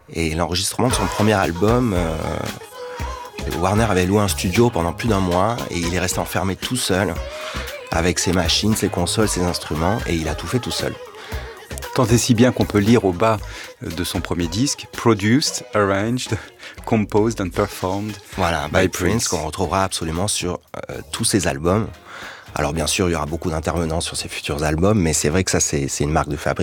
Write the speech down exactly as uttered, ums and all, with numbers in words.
Et l'enregistrement de son premier album, euh, Warner avait loué un studio pendant plus d'un mois et il est resté enfermé tout seul avec ses machines, ses consoles, ses instruments, et il a tout fait tout seul. Tant et si bien qu'on peut lire au bas de son premier disque « Produced, arranged, composed and performed ». Voilà, by, by Prince, Prince, qu'on retrouvera absolument sur euh, tous ses albums. Alors bien sûr, il y aura beaucoup d'intervenants sur ses futurs albums, mais c'est vrai que ça, c'est, c'est une marque de fabrique.